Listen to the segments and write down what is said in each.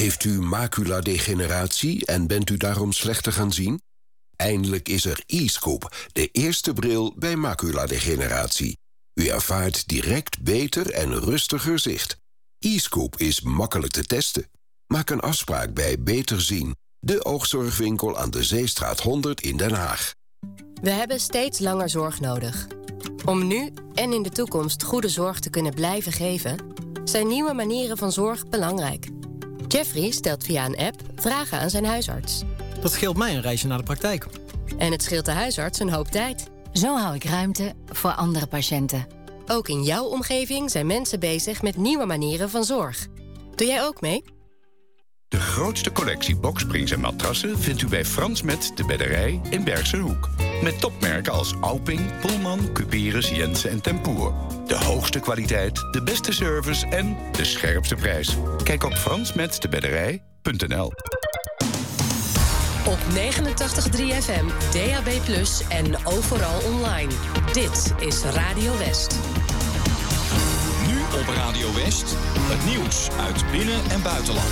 Heeft u maculadegeneratie en bent u daarom slechter gaan zien? Eindelijk is er e-Scoop, de eerste bril bij maculadegeneratie. U ervaart direct beter en rustiger zicht. e-Scoop is makkelijk te testen. Maak een afspraak bij Beter Zien, de oogzorgwinkel aan de Zeestraat 100 in Den Haag. We hebben steeds langer zorg nodig. Om nu en in de toekomst goede zorg te kunnen blijven geven, zijn nieuwe manieren van zorg belangrijk. Jeffrey stelt via een app vragen aan zijn huisarts. Dat scheelt mij een reisje naar de praktijk. En het scheelt de huisarts een hoop tijd. Zo hou ik ruimte voor andere patiënten. Ook in jouw omgeving zijn mensen bezig met nieuwe manieren van zorg. Doe jij ook mee? De grootste collectie boksprings en matrassen vindt u bij Frans Met de Bedderij in Bergsenhoek. Met topmerken als Auping, Pullman, Cuperus, Jensen en Tempoer. De hoogste kwaliteit, de beste service en de scherpste prijs. Kijk op fransmetdebedderij.nl. Op 89.3 FM, DAB+ en overal online. Dit is Radio West. Nu op Radio West, het nieuws uit binnen- en buitenland.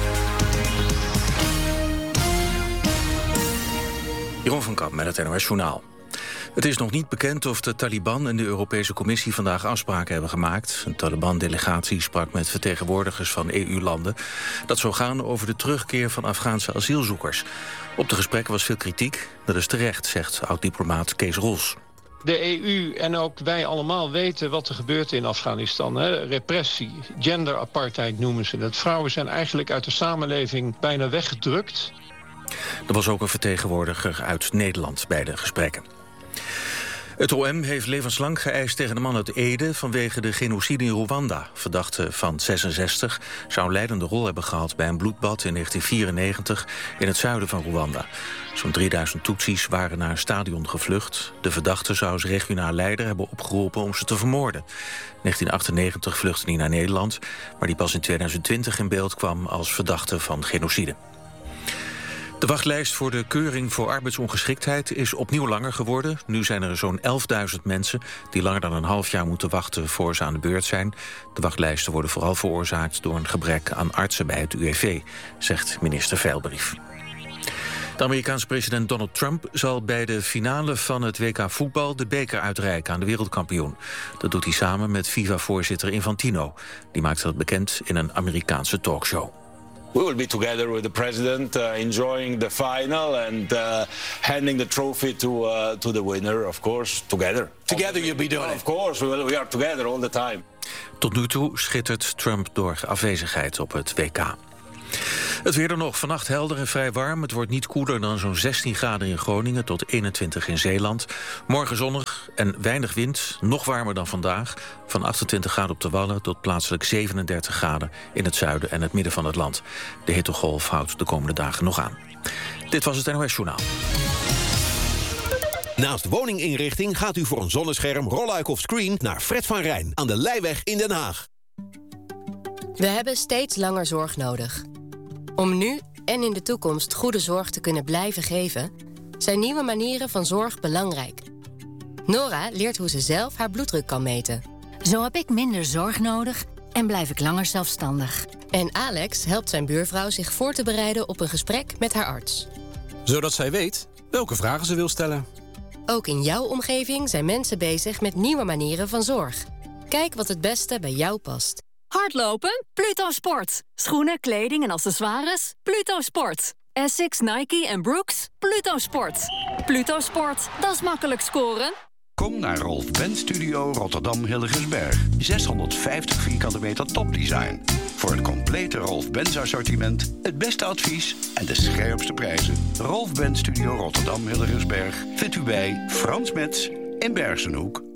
Jeroen van Kamp met het NOS Journaal. Het is nog niet bekend of de Taliban en de Europese Commissie vandaag afspraken hebben gemaakt. Een Taliban-delegatie sprak met vertegenwoordigers van EU-landen. Dat zou gaan over de terugkeer van Afghaanse asielzoekers. Op de gesprekken was veel kritiek. Dat is terecht, zegt oud-diplomaat Kees Rols. De EU en ook wij allemaal weten wat er gebeurt in Afghanistan. Hè? Repressie, gender-apartheid noemen ze het. Vrouwen zijn eigenlijk uit de samenleving bijna weggedrukt. Er was ook een vertegenwoordiger uit Nederland bij de gesprekken. Het OM heeft levenslang geëist tegen een man uit Ede vanwege de genocide in Rwanda. Verdachte van 66 zou een leidende rol hebben gehad bij een bloedbad in 1994 in het zuiden van Rwanda. Zo'n 3000 Tutsis waren naar een stadion gevlucht. De verdachte zou als regionaal leider hebben opgeroepen om ze te vermoorden. In 1998 vluchtte hij naar Nederland, waar hij pas in 2020 in beeld kwam als verdachte van genocide. De wachtlijst voor de keuring voor arbeidsongeschiktheid is opnieuw langer geworden. Nu zijn er zo'n 11.000 mensen die langer dan een half jaar moeten wachten voor ze aan de beurt zijn. De wachtlijsten worden vooral veroorzaakt door een gebrek aan artsen bij het UWV, zegt minister Veilbrief. De Amerikaanse president Donald Trump zal bij de finale van het WK voetbal de beker uitreiken aan de wereldkampioen. Dat doet hij samen met FIFA-voorzitter Infantino. Die maakte dat bekend in een Amerikaanse talkshow. We will be together with the president, enjoying the final and handing the trophy to the winner, of course, together. Together you'll be doing it. Of course, we are together all the time. Tot nu toe schittert Trump door afwezigheid op het WK. Het weer dan nog. Vannacht helder en vrij warm. Het wordt niet koeler dan zo'n 16 graden in Groningen tot 21 in Zeeland. Morgen zonnig en weinig wind. Nog warmer dan vandaag. Van 28 graden op de Wallen tot plaatselijk 37 graden in het zuiden en het midden van het land. De hittegolf houdt de komende dagen nog aan. Dit was het NOS Journaal. Naast woninginrichting gaat u voor een zonnescherm, rolluik of screen naar Fred van Rijn aan de Leijweg in Den Haag. We hebben steeds langer zorg nodig. Om nu en in de toekomst goede zorg te kunnen blijven geven, zijn nieuwe manieren van zorg belangrijk. Nora leert hoe ze zelf haar bloeddruk kan meten. Zo heb ik minder zorg nodig en blijf ik langer zelfstandig. En Alex helpt zijn buurvrouw zich voor te bereiden op een gesprek met haar arts. Zodat zij weet welke vragen ze wil stellen. Ook in jouw omgeving zijn mensen bezig met nieuwe manieren van zorg. Kijk wat het beste bij jou past. Hardlopen? Pluto Sport. Schoenen, kleding en accessoires? Pluto Sport. Essex, Nike en Brooks? Pluto Sport. Pluto Sport, dat is makkelijk scoren. Kom naar Rolf Benz Studio Rotterdam Hillegersberg. 650 vierkante meter topdesign. Voor het complete Rolf Benz assortiment, het beste advies en de scherpste prijzen. Rolf Benz Studio Rotterdam Hillegersberg vindt u bij Frans Metz in Bergsenhoek.